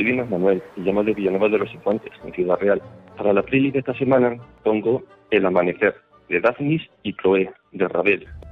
Soy Dimas Manuel y llamo de Villanueva de los Infantes, en Ciudad Real. Para la playlist de esta semana pongo El Amanecer, de Daphnis y Chloé, de Ravel.